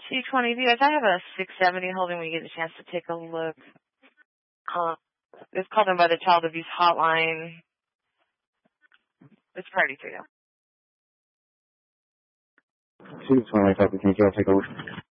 220 viewers. I have a 670 holding when you get a chance to take a look. It's called in by the Child Abuse Hotline. It's priority 3 now. 220, can you take a look?